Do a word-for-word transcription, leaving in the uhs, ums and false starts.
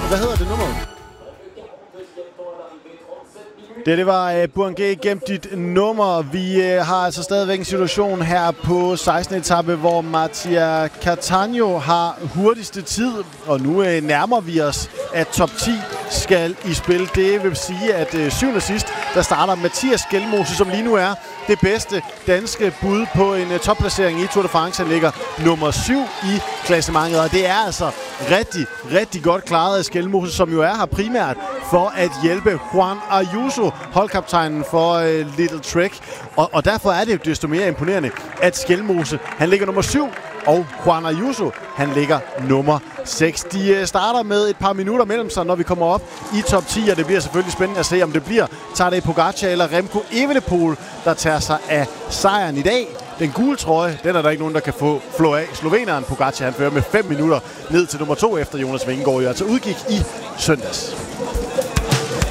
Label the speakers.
Speaker 1: Hvad hedder det nummeret? Det, det var uh, Bouangué, gem dit nummer. Vi uh, har altså stadigvæk en situation her på sekstende etape, hvor Mattia Cattaneo har hurtigste tid, og nu uh, nærmer vi os, at top ti skal i spil. Det vil sige, at uh, syvende sidst, der starter Mathias Skjelmose, som lige nu er det bedste danske bud på en uh, topplacering i Tour de France. Han ligger nummer syv i klassementet, og det er altså rigtig, rigtig godt klaret af Skjelmose, som jo er her primært for at hjælpe Juan Ayuso, holdkaptajnen for uh, Little Trek. Og, og derfor er det jo desto mere imponerende, at Skjelmose, han ligger nummer syv, og Juan Ayuso, han ligger nummer seks. De uh, starter med et par minutter mellem sig, når vi kommer op i top ti, og det bliver selvfølgelig spændende at se, om det bliver Tadej Pogacar eller Remco Evenepoel, der tager sig af sejren i dag. Den gule trøje, den er der ikke nogen, der kan få flå af. Sloveneren Pogacar, han fører med fem minutter ned til nummer to, efter Jonas Vingegaard jo altså udgik i søndags.